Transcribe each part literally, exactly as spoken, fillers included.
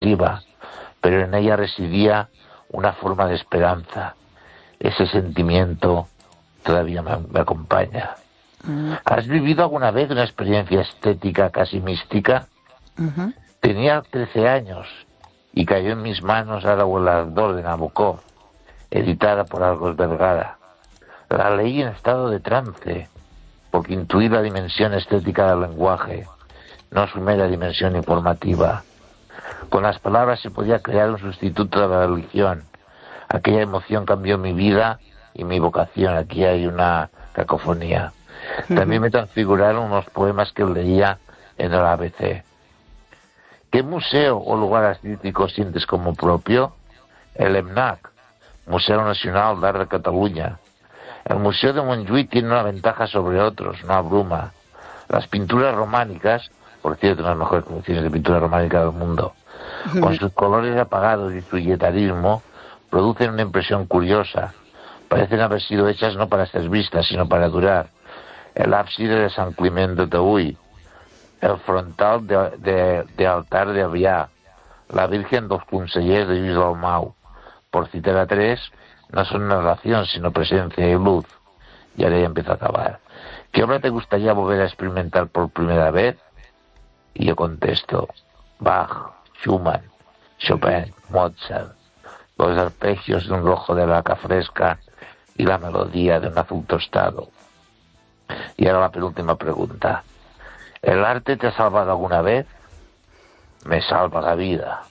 explosiva, pero en ella residía una forma de esperanza. Ese sentimiento todavía me, me acompaña. Uh-huh. ¿Has vivido alguna vez una experiencia estética casi mística? Uh-huh. Tenía trece años y cayó en mis manos El Volador de Nabokov, editada por Argos Vergara. La leí en estado de trance, porque intuí la dimensión estética del lenguaje, no su mera dimensión informativa. Con las palabras se podía crear un sustituto de la religión. Aquella emoción cambió mi vida y mi vocación. Aquí hay una cacofonía. Uh-huh. También me transfiguraron unos poemas que leía en el A B C. ¿Qué museo o lugar artístico sientes como propio? El EMNAC, Museo Nacional d'Art de Cataluña. El Museo de Montjuïc tiene una ventaja sobre otros, no abruma. Las pinturas románicas, por cierto, una de las mejores colecciones de pintura románica del mundo, uh-huh. con sus colores apagados y su yetarismo, producen una impresión curiosa. Parecen haber sido hechas no para ser vistas, sino para durar. El ábside de San Climent de Taüll, el frontal de, de, de altar de Avià, la Virgen dels Consellers de Lluís Dalmau, por citar a tres, no son narración, sino presencia y luz. Y ahora ya empiezo a acabar. ¿Qué obra te gustaría volver a experimentar por primera vez? Y yo contesto, Bach, Schumann, Chopin, Mozart, los arpegios de un rojo de vaca fresca y la melodía de un azul tostado. Y ahora la penúltima pregunta. ¿El arte te ha salvado alguna vez? Me salva la vida.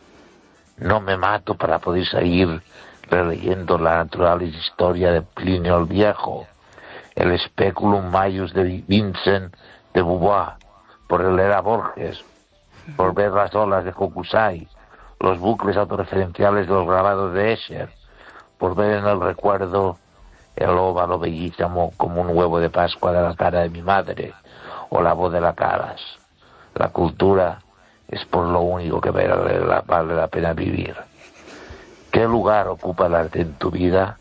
No me mato para poder seguir releyendo la naturalis historia de Plinio el Viejo, el Speculum Maius de Vincent de Beauvoir, por leer a Borges, por ver las olas de Hokusai, los bucles autorreferenciales de los grabados de Escher, por ver en el recuerdo el óvalo bellísimo como un huevo de Pascua de la cara de mi madre, o la voz de la Calas. La cultura es por lo único que vale la, vale la pena vivir. ¿Qué lugar ocupa el arte en tu vida?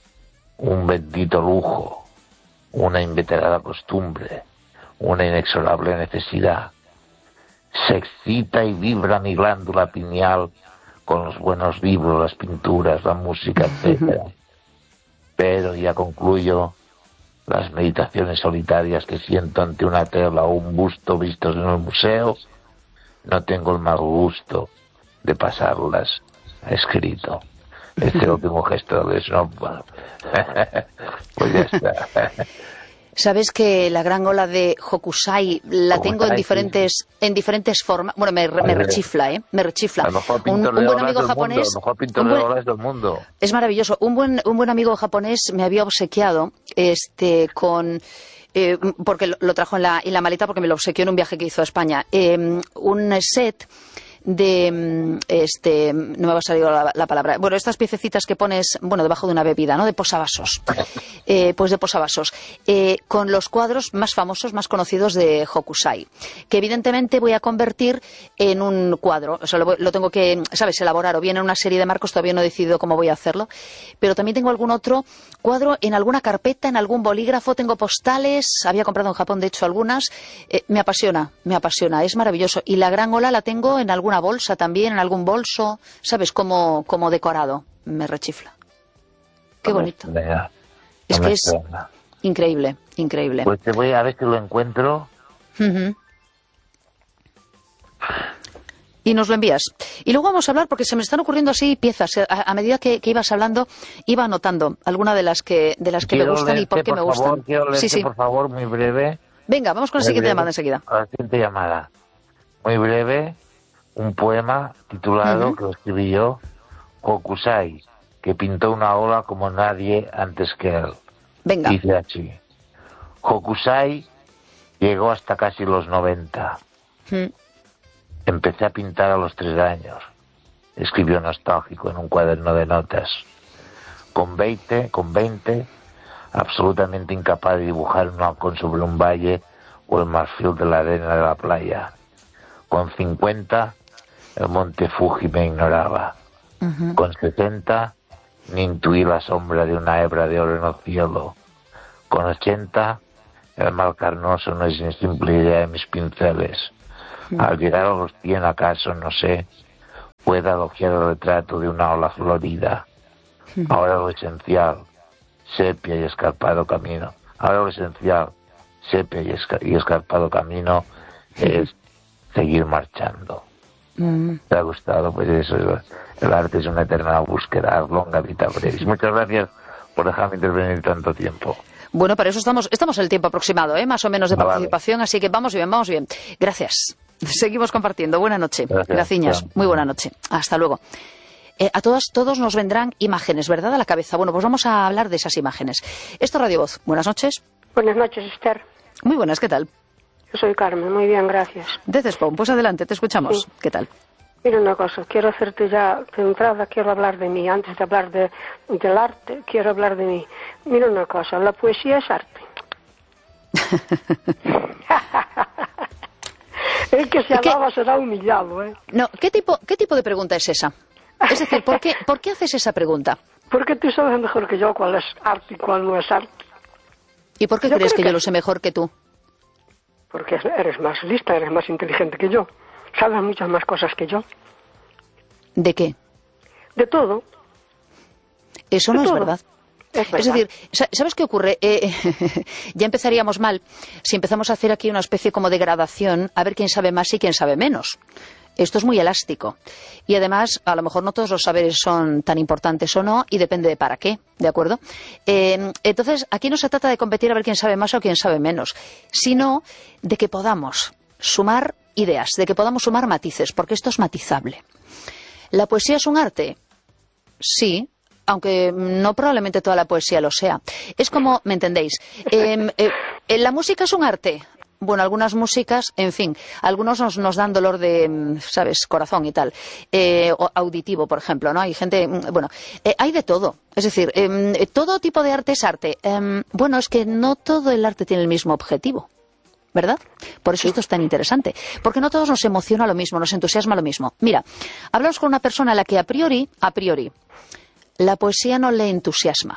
Un bendito lujo, una inveterada costumbre, una inexorable necesidad. Se excita y vibra mi glándula pineal con los buenos libros, las pinturas, la música, etcétera. Pero, ya concluyo, las meditaciones solitarias que siento ante una tela o un busto vistos en el museo, no tengo el mal gusto de pasarlas a escrito. Este último gesto de Snob, pues ya está. Sabes que la gran ola de Hokusai la Hokusai, tengo en diferentes sí. en diferentes formas. Bueno, me, me rechifla, ¿eh? Me rechifla. Un, un buen amigo japonés. Un buen, del mundo. Es maravilloso. Un buen un buen amigo japonés me había obsequiado este con eh, porque lo, lo trajo en la en la maleta porque me lo obsequió en un viaje que hizo a España. Eh, un set de este no me va a salir la, la palabra, bueno, estas piececitas que pones, bueno, debajo de una bebida, ¿no? De posavasos, eh, pues de posavasos, eh, con los cuadros más famosos, más conocidos de Hokusai, que evidentemente voy a convertir en un cuadro, o sea, lo, lo tengo que, ¿sabes?, elaborar, o bien en una serie de marcos, todavía no he decidido cómo voy a hacerlo, pero también tengo algún otro cuadro en alguna carpeta, en algún bolígrafo, tengo postales, había comprado en Japón de hecho algunas, eh, me apasiona, me apasiona, es maravilloso, y la gran ola la tengo en alguna bolsa también, en algún bolso, ¿sabes? Como, como decorado. Me rechifla. Qué no bonito. Me, no es que es suena. increíble, increíble. Pues te voy a ver si lo encuentro. Uh-huh. Y nos lo envías. Y luego vamos a hablar, porque se me están ocurriendo así piezas. A, a medida que, que ibas hablando, iba anotando alguna de las que, de las que me gustan leerte, y por qué por me favor, gustan. Quiero leerte, sí, sí. por favor, muy breve. Venga, vamos con la siguiente breve, llamada enseguida. La siguiente llamada. Muy breve. Un poema titulado, uh-huh. que lo escribí yo, Hokusai, que pintó una ola como nadie antes que él. Venga. Dice así. Hokusai llegó hasta casi los noventa. Uh-huh. Empecé a pintar a los tres años. Escribió nostálgico en un cuaderno de notas. Con veinte, con veinte, absolutamente incapaz de dibujar un halcón sobre un valle o el marfil de la arena de la playa. Con cincuenta, el monte Fuji me ignoraba. Uh-huh. Con sesenta, ni intuí la sombra de una hebra de oro en el cielo. Con ochenta, el mal carnoso no es ni simple idea de mis pinceles. Uh-huh. Al llegar a los cien, acaso, no sé, pueda elogiar el retrato de una ola florida. Ahora lo esencial, sepia y escarpado camino. Ahora lo esencial, sepia y, esca y escarpado camino es seguir marchando. Mm. ¿Te ha gustado? Pues eso, el arte es una eterna búsqueda, longa vita brevis. Muchas gracias por dejarme intervenir tanto tiempo. Bueno, para eso estamos, estamos en el tiempo aproximado, ¿eh? Más o menos de ah, participación, vale. Así que vamos bien, vamos bien. Gracias. Seguimos compartiendo. Buena noche. Gracias. Muy buena noche. Hasta luego. Eh, a todas, todos nos vendrán imágenes, ¿verdad?, a la cabeza. Bueno, pues vamos a hablar de esas imágenes. Esto es Radio Voz. Buenas noches. Buenas noches, Esther. Muy buenas, ¿qué tal? Yo soy Carmen, muy bien, gracias. Desde Spawn, pues adelante, te escuchamos. Sí. ¿Qué tal? Mira una cosa, quiero hacerte ya, de entrada quiero hablar de mí. Antes de hablar de, del arte, quiero hablar de mí. Mira una cosa, la poesía es arte. El que se alaba será humillado, ¿eh? No, ¿qué tipo, qué tipo de pregunta es esa? Es decir, ¿por qué, ¿por qué haces esa pregunta? Porque tú sabes mejor que yo cuál es arte y cuál no es arte. ¿Y por qué yo crees que, que yo lo sé mejor que tú? Porque eres más lista, eres más inteligente que yo. Sabes muchas más cosas que yo. ¿De qué? De todo. Eso de no todo. es verdad. Es verdad. Es decir, ¿sabes qué ocurre? Eh, ya empezaríamos mal si empezamos a hacer aquí una especie como de gradación, a ver quién sabe más y quién sabe menos. Esto es muy elástico. Y además, a lo mejor no todos los saberes son tan importantes o no, y depende de para qué, ¿de acuerdo? Eh, entonces, aquí no se trata de competir a ver quién sabe más o quién sabe menos, sino de que podamos sumar ideas, de que podamos sumar matices, porque esto es matizable. ¿La poesía es un arte? Sí, aunque no probablemente toda la poesía lo sea. Es como, ¿me entendéis? Eh, eh, ¿La música es un arte? Bueno, algunas músicas, en fin, algunos nos, nos dan dolor de, ¿sabes?, corazón y tal. Eh, o auditivo, por ejemplo, ¿no? Hay gente, bueno, eh, hay de todo. Es decir, eh, todo tipo de arte es arte. Eh, bueno, es que no todo el arte tiene el mismo objetivo, ¿verdad? Por eso esto es tan interesante. Porque no todos nos emociona lo mismo, nos entusiasma lo mismo. Mira, hablamos con una persona a la que a priori, a priori, la poesía no le entusiasma.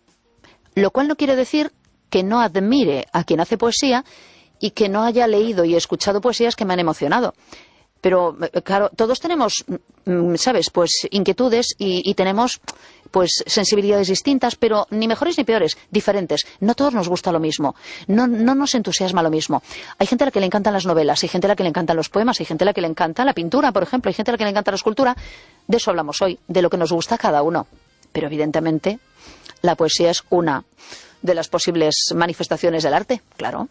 Lo cual no quiere decir que no admire a quien hace poesía y que no haya leído y escuchado poesías que me han emocionado. Pero, claro, todos tenemos, ¿sabes?, pues inquietudes y, y tenemos, pues, sensibilidades distintas, pero ni mejores ni peores, diferentes. No todos nos gusta lo mismo, no, no nos entusiasma lo mismo. Hay gente a la que le encantan las novelas, hay gente a la que le encantan los poemas, hay gente a la que le encanta la pintura, por ejemplo, hay gente a la que le encanta la escultura. De eso hablamos hoy, de lo que nos gusta a cada uno. Pero, evidentemente, la poesía es una de las posibles manifestaciones del arte, claro.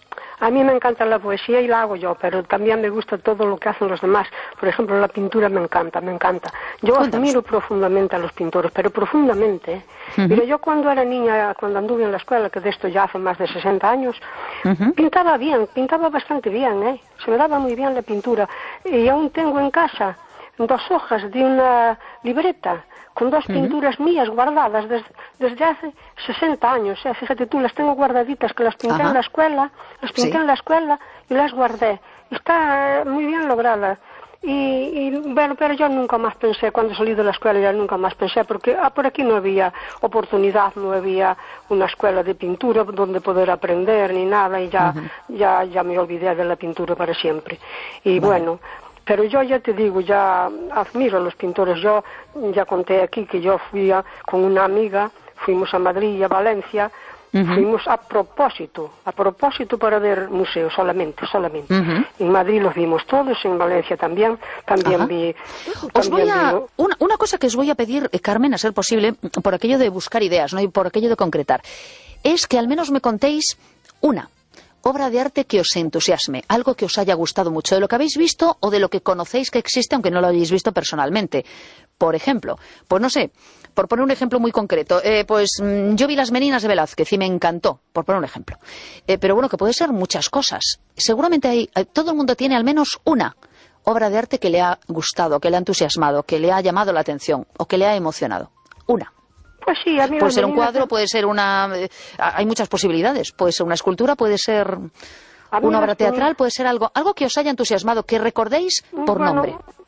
A mí me encanta la poesía y la hago yo, pero también me gusta todo lo que hacen los demás. Por ejemplo, la pintura me encanta, me encanta. Yo admiro profundamente a los pintores, pero profundamente. ¿eh? Uh-huh. Mira, yo cuando era niña, cuando anduve en la escuela, que de esto ya hace más de sesenta años, uh-huh. pintaba bien, pintaba bastante bien, ¿eh? Se me daba muy bien la pintura. Y aún tengo en casa dos hojas de una libreta con dos uh-huh. pinturas mías guardadas desde, desde hace sesenta años, ¿eh? Fíjate tú, las tengo guardaditas, que las pinté Ajá. en la escuela, las pinté sí. en la escuela y las guardé. Está muy bien lograda. Y, y bueno, pero yo nunca más pensé, cuando salí de la escuela ya nunca más pensé, porque ah, por aquí no había oportunidad, no había una escuela de pintura donde poder aprender ni nada, y ya, uh-huh. ya, ya me olvidé de la pintura para siempre. Y vale. bueno... Pero yo ya te digo, ya admiro a los pintores. Yo ya conté aquí que yo fui a, con una amiga, fuimos a Madrid y a Valencia, uh-huh. fuimos a propósito, a propósito para ver museos, solamente, solamente. Uh-huh. En Madrid los vimos todos, en Valencia también, también uh-huh. vi... Os también voy a... vi... Una, una cosa que os voy a pedir, Carmen, a ser posible, por aquello de buscar ideas, ¿no?, y por aquello de concretar, es que al menos me contéis una obra de arte que os entusiasme, algo que os haya gustado mucho, de lo que habéis visto o de lo que conocéis que existe, aunque no lo hayáis visto personalmente. Por ejemplo, pues no sé, por poner un ejemplo muy concreto, eh, pues mmm, yo vi Las Meninas de Velázquez y me encantó, por poner un ejemplo. Eh, pero bueno, que puede ser muchas cosas. Seguramente hay, hay, todo el mundo tiene al menos una obra de arte que le ha gustado, que le ha entusiasmado, que le ha llamado la atención o que le ha emocionado. Una. Pues sí, a mí puede ser un cuadro, me... puede ser una... Eh, hay muchas posibilidades. Puede ser una escultura, puede ser una obra teatral, puede ser algo algo que os haya entusiasmado, que recordéis por bueno, nombre.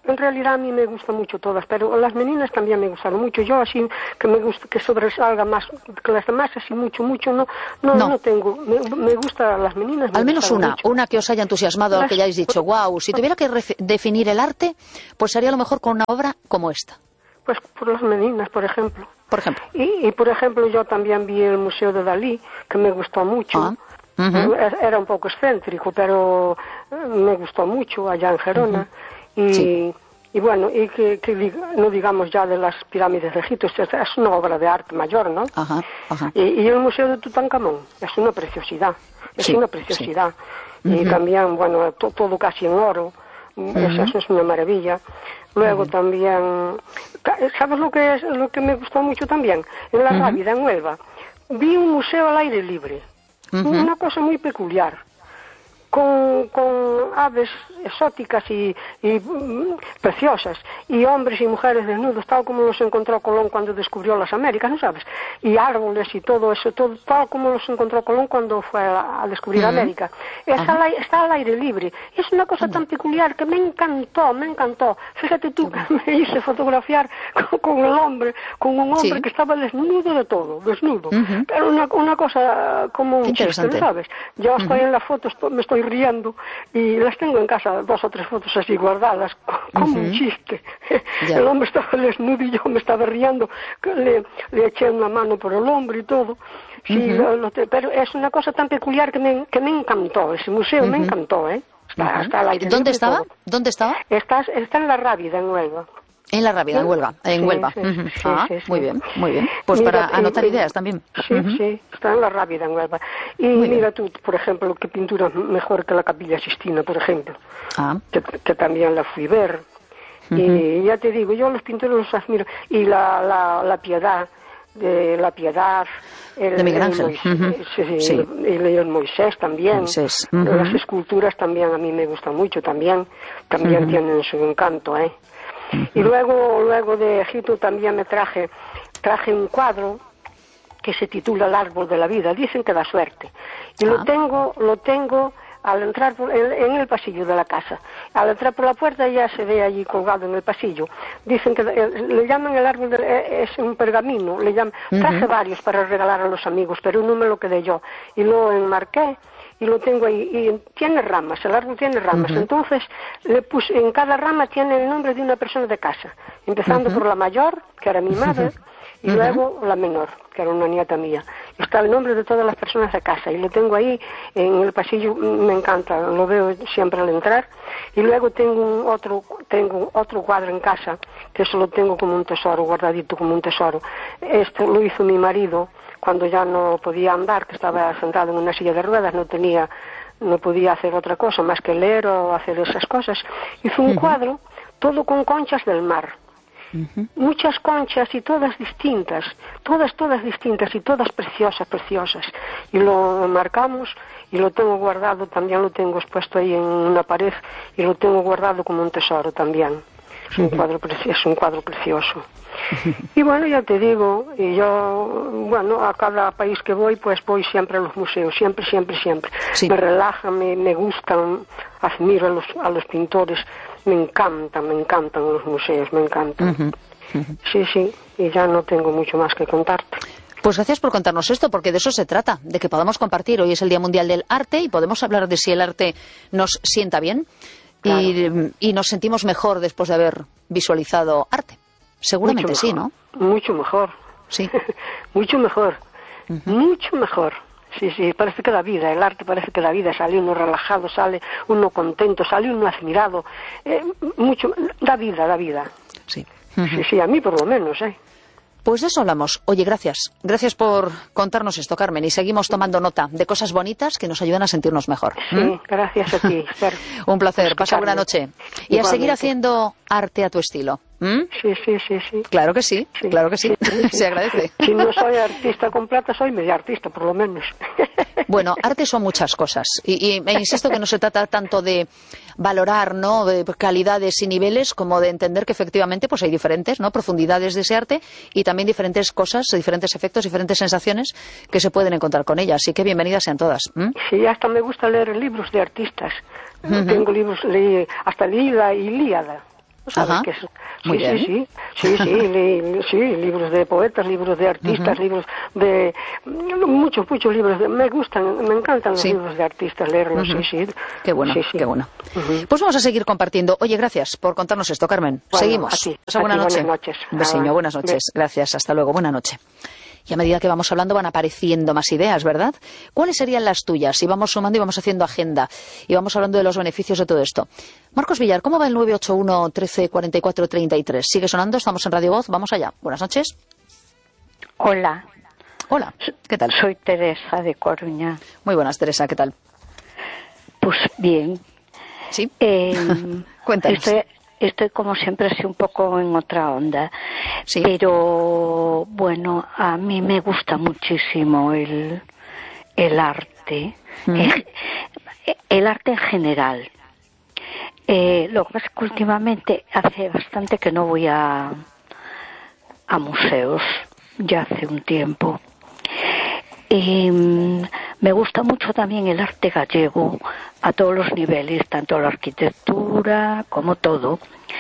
En realidad a mí me gustan mucho todas, pero las meninas también me gustaron mucho. Yo así que me gusta que sobresalga más que las demás, así mucho, mucho, no no, no. no tengo. Me, me gustan las meninas. Al menos una, mucho. una que os haya entusiasmado, las... que hayáis dicho, wow, si tuviera que definir el arte, pues sería a lo mejor con una obra como esta. Pues por las meninas, por ejemplo. Por ejemplo. Y, y por ejemplo, yo también vi el Museo de Dalí, que me gustó mucho. Ah. Uh-huh. Era un poco excéntrico, pero me gustó mucho allá en Gerona. Uh-huh. Y, sí. y bueno, y que, que no digamos ya de las pirámides de Egipto, es, es una obra de arte mayor, ¿no? Uh-huh. Uh-huh. Y, y el Museo de Tutankamón es una preciosidad, es sí. una preciosidad. Sí. Y uh-huh. también, bueno, to, todo casi en oro, uh-huh. eso, eso es una maravilla. Luego uh-huh. también, ¿sabes lo que es lo que me gustó mucho también? En La Rábida, uh-huh. en Huelva, vi un museo al aire libre. Uh-huh. Una cosa muy peculiar, con, con aves exóticas y, y mm, preciosas, y hombres y mujeres desnudos, tal como los encontró Colón cuando descubrió las Américas, ¿no sabes? Y árboles y todo eso, todo, tal como los encontró Colón cuando fue a, a descubrir uh-huh. América. Está, uh-huh. al, está al aire libre. Es una cosa uh-huh. tan peculiar que me encantó, me encantó. Fíjate tú que me hice fotografiar con, con el hombre, con un hombre sí. que estaba desnudo de todo, desnudo. Uh-huh. Pero una, una cosa como un chiste, ¿no sabes? Yo estoy uh-huh. en la foto, estoy, me estoy riendo y las tengo en casa, dos o tres fotos así guardadas, como uh-huh. un chiste. Yeah. El hombre estaba desnudo y yo me estaba riendo, le, le eché una mano por el hombro y todo. Sí, uh-huh. lo, lo, pero es una cosa tan peculiar que me, que me encantó, ese museo uh-huh. me encantó, ¿eh? Está, uh-huh. está al aire ¿Dónde estaba? ¿Dónde estaba? Está, está en La Rábida, en Huelva. En La Rábida, en Huelva. En sí, Huelva. Sí, uh-huh. sí, ah, sí, sí. Muy bien, muy bien. Pues mira, para anotar y, ideas también. Sí, uh-huh. sí, está en La Rábida, en Huelva. Y muy mira bien. Tú, por ejemplo, qué pintura mejor que la Capilla Sistina, por ejemplo. Ah. Que, que también la fui ver. Uh-huh. Y ya te digo, yo los pintores los admiro. Y la, la, la Piedad, de la Piedad... El, de Miguel Ángel. El, Moisés, uh-huh. sí, sí. el, el Moisés también. Moisés. Uh-huh. Las esculturas también a mí me gustan mucho, también. También uh-huh. tienen su encanto, ¿eh? Uh-huh. Y luego, luego de Egipto también me traje, traje un cuadro que se titula El árbol de la vida. Dicen que da suerte. Y ah. lo tengo, lo tengo al entrar por el, en el pasillo de la casa. Al entrar por la puerta ya se ve allí colgado en el pasillo. Dicen que eh, le llaman el árbol, de, es un pergamino. Le llaman, uh-huh. traje varios para regalar a los amigos, pero no me lo quedé yo. Y lo enmarqué. Y lo tengo ahí, y tiene ramas, el árbol tiene ramas, uh-huh. entonces le puse, en cada rama tiene el nombre de una persona de casa, empezando uh-huh. por la mayor, que era mi madre, uh-huh. y uh-huh. luego la menor, que era una nieta mía. Está el nombre de todas las personas de casa, y lo tengo ahí en el pasillo, me encanta, lo veo siempre al entrar, y luego tengo un otro, tengo otro cuadro en casa, que eso lo tengo como un tesoro, guardadito como un tesoro. Esto lo hizo mi marido, cuando ya no podía andar, que estaba sentado en una silla de ruedas, no tenía, no podía hacer otra cosa más que leer o hacer esas cosas. Hizo un uh-huh. cuadro, todo con conchas del mar. Uh-huh. Muchas conchas y todas distintas, todas, todas distintas y todas preciosas, preciosas. Y lo marcamos y lo tengo guardado, también lo tengo expuesto ahí en una pared y lo tengo guardado como un tesoro también. Es un cuadro, es un cuadro precioso. Y bueno, ya te digo, y yo, bueno, a cada país que voy, pues voy siempre a los museos, siempre, siempre, siempre. Sí. Me relajan, me, me gustan, admiro a los, a los pintores, me encantan, me encantan los museos, me encantan. Uh-huh. Uh-huh. Sí, sí, y ya no tengo mucho más que contarte. Pues gracias por contarnos esto, porque de eso se trata, de que podamos compartir. Hoy es el Día Mundial del Arte y podemos hablar de si el arte nos sienta bien. Claro. Y, y nos sentimos mejor después de haber visualizado arte. Seguramente sí, ¿no? Mucho mejor. Sí. Mucho mejor. Uh-huh. Mucho mejor. Sí, sí, parece que da vida. El arte parece que da vida. Sale uno relajado, sale uno contento, sale uno admirado. Eh, mucho, da vida, da vida. Sí. Uh-huh. Sí, sí, a mí por lo menos, ¿eh? Pues de eso hablamos. Oye, gracias. Gracias por contarnos esto, Carmen. Y seguimos tomando nota de cosas bonitas que nos ayudan a sentirnos mejor. Sí, ¿Mm? Gracias a ti, Esther. Un placer. Pasa buena noche. Y igualmente. A seguir haciendo arte a tu estilo. ¿Mm? Sí, sí, sí, sí. Claro que sí, sí. claro que sí. sí, sí. Se agradece. Si no soy artista completa, soy media artista, por lo menos. Bueno, arte son muchas cosas. Y, y me insisto que no se trata tanto de valorar, ¿no?, de calidades y niveles, como de entender que efectivamente pues hay diferentes, ¿no?, profundidades de ese arte y también diferentes cosas, diferentes efectos, diferentes sensaciones que se pueden encontrar con ellas. Así que bienvenidas sean todas. ¿Mm? Sí, hasta me gusta leer libros de artistas. Uh-huh. Tengo libros, leí, hasta leí la Ilíada. ¿sabes? Que es, sí, sí, sí, sí, sí, li, sí, libros de poetas, libros de artistas, uh-huh. libros de... Muchos, muchos libros. De, me gustan, me encantan los sí. libros de artistas, leerlos, uh-huh. sí, sí. Qué bueno, sí, sí. qué bueno. Uh-huh. Pues vamos a seguir compartiendo. Oye, gracias por contarnos esto, Carmen. Bueno, Seguimos. A ti, Pasa buena a ti, noche. Buenas noches. Un besiño, ah, buenas noches. Be- gracias, hasta luego, buena noche. Y a medida que vamos hablando van apareciendo más ideas, ¿verdad? ¿Cuáles serían las tuyas? Y vamos sumando y vamos haciendo agenda. Y vamos hablando de los beneficios de todo esto. Marcos Villar, ¿cómo va el nueve ocho uno, trece, cuarenta y cuatro, treinta y tres? ¿Sigue sonando? Estamos en Radio Voz. Vamos allá. Buenas noches. Hola. Hola. ¿Qué tal? Soy Teresa de Coruña. Muy buenas, Teresa. ¿Qué tal? Pues bien. ¿Sí? Eh, Cuéntanos. Estoy... Estoy como siempre así un poco en otra onda, sí. Pero bueno, a mí me gusta muchísimo el, el arte, mm. el, el arte en general. Eh, lo que pasa es que últimamente hace bastante que no voy a, a museos, ya hace un tiempo. Y me gusta mucho también el arte gallego a todos los niveles, tanto la arquitectura como todo.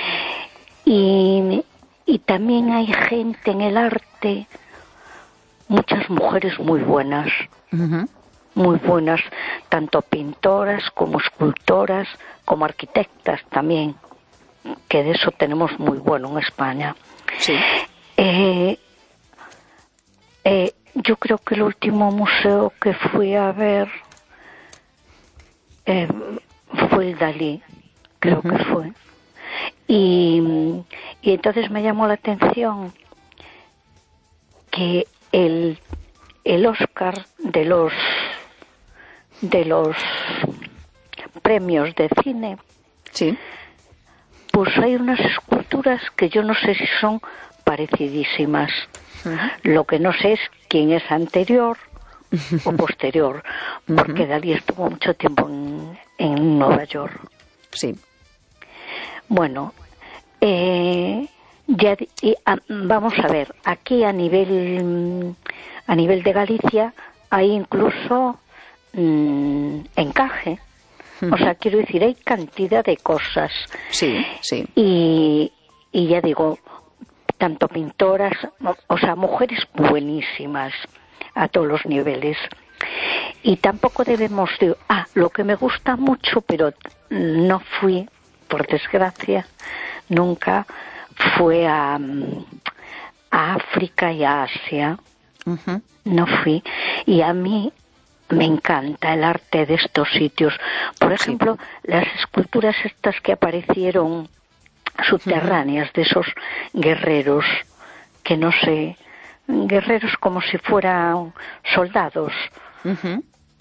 Y, y también hay gente en el arte, muchas mujeres muy buenas, uh-huh. muy buenas, tanto pintoras como escultoras, como arquitectas también, que de eso tenemos muy bueno en España. Sí. Eh, eh, Yo creo que el último museo que fui a ver eh, fue el Dalí, creo uh-huh. que fue. Y, y entonces me llamó la atención que el, el Oscar de los, de los premios de cine, sí. pues hay unas esculturas que yo no sé si son parecidísimas. Uh-huh. Lo que no sé es quién es anterior o posterior, porque uh-huh. Dalí estuvo mucho tiempo en, en Nueva York. Sí. Bueno, eh, ya y, a, vamos a ver, aquí a nivel a nivel de Galicia hay incluso mmm, encaje. Uh-huh. O sea, quiero decir, hay cantidad de cosas. Sí, sí. Y, y ya digo, tanto pintoras, o sea, mujeres buenísimas a todos los niveles. Y tampoco debemos de... Ah, lo que me gusta mucho, pero no fui, por desgracia, nunca, fue a, a África y a Asia. Uh-huh. No fui. Y a mí me encanta el arte de estos sitios. Por ejemplo, sí. las esculturas estas que aparecieron subterráneas de esos guerreros que no sé, guerreros como si fueran soldados. Uh-huh.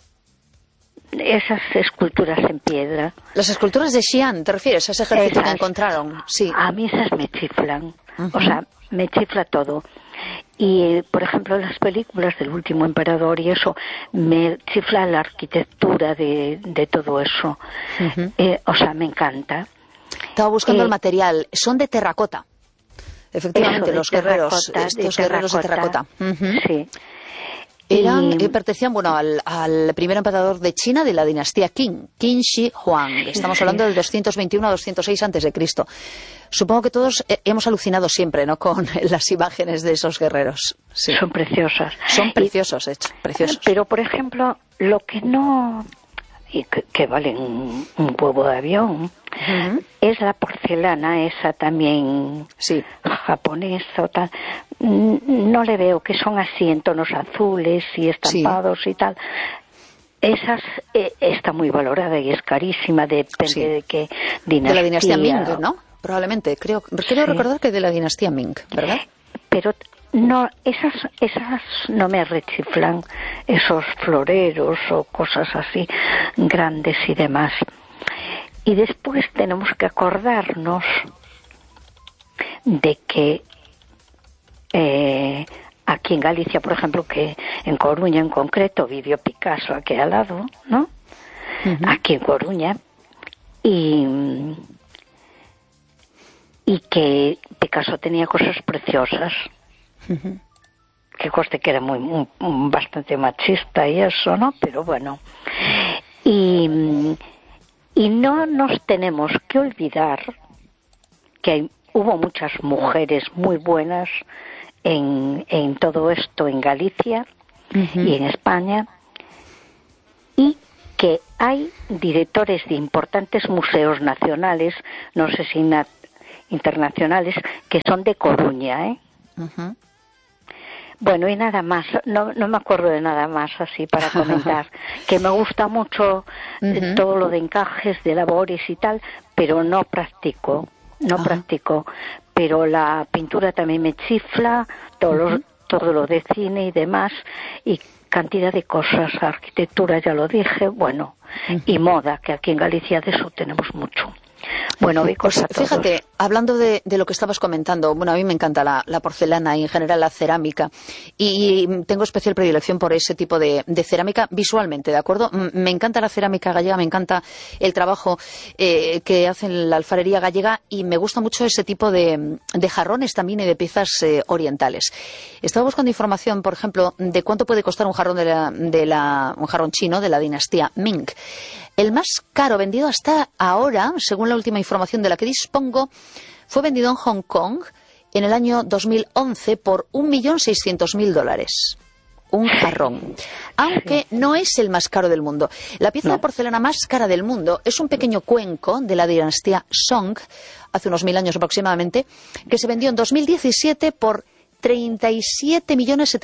Esas esculturas en piedra. Las esculturas de Xi'an, ¿te refieres a ese ejército esas, que encontraron? Sí. A mí esas me chiflan. Uh-huh. O sea, me chifla todo. Y, por ejemplo, las películas del Último Emperador y eso, me chifla la arquitectura de, de todo eso. Uh-huh. Eh, o sea, me encanta. Estaba buscando eh, el material. Son de terracota. Efectivamente, los guerreros, estos guerreros de terracota. Uh-huh. Sí. Eran, y... eh, pertenecían, bueno, al, al primer emperador de China de la dinastía Qin, Qin Shi Huang. Estamos sí. hablando del doscientos veintiuno a doscientos seis antes de Cristo. Supongo que todos eh, hemos alucinado siempre, ¿no?, con las imágenes de esos guerreros. Sí. Son preciosas. Son preciosos, de hecho, preciosos. Pero, por ejemplo, lo que no... y que, que valen un, un huevo de avión, uh-huh. es la porcelana esa también sí. japonesa o tal. No le veo, que son así en tonos azules y estampados sí. y tal. Esas eh, está muy valorada y es carísima, depende sí. de qué dinastía. De la dinastía Ming, ¿no? Probablemente, creo, creo sí. recordar que de la dinastía Ming, ¿verdad? Pero no, esas, esas no me rechiflan, esos floreros o cosas así grandes y demás. Y después tenemos que acordarnos de que eh, aquí en Galicia, por ejemplo, que en Coruña en concreto vivió Picasso aquí al lado, ¿no? Uh-huh. Aquí en Coruña. Y, y que Picasso tenía cosas preciosas. Uh-huh. Que coste que era muy, muy bastante machista y eso, ¿no? Pero bueno. Y, y no nos tenemos que olvidar que hay, hubo muchas mujeres muy buenas en, en todo esto en Galicia uh-huh. y en España, y que hay directores de importantes museos nacionales, no sé si na- internacionales, que son de Coruña, ¿eh? Uh-huh. Bueno, y nada más, no, no me acuerdo de nada más así para comentar, que me gusta mucho uh-huh. todo lo de encajes, de labores y tal, pero no practico, no uh-huh. practico, pero la pintura también me chifla, todo, uh-huh. lo, todo lo de cine y demás, y cantidad de cosas, arquitectura ya lo dije, bueno, uh-huh. y moda, que aquí en Galicia de eso tenemos mucho. Bueno, pues fíjate, hablando de, de lo que estabas comentando, bueno, a mí me encanta la, la porcelana y en general la cerámica, y, y tengo especial predilección por ese tipo de, de cerámica visualmente, ¿de acuerdo? M- me encanta la cerámica gallega, me encanta el trabajo eh, que hacen la alfarería gallega, y me gusta mucho ese tipo de, de jarrones también y de piezas eh, orientales. Estaba buscando información, por ejemplo, de cuánto puede costar un jarrón de la, de la, un jarrón chino de la dinastía Ming. El más caro vendido hasta ahora, según la última información de la que dispongo, fue vendido en Hong Kong en el año dos mil once por un millón seiscientos mil dólares. Un jarrón. Aunque no es el más caro del mundo. La pieza no. de porcelana más cara del mundo es un pequeño cuenco de la dinastía Song, hace unos mil años aproximadamente, que se vendió en dos mil diecisiete por treinta y siete millones setecientos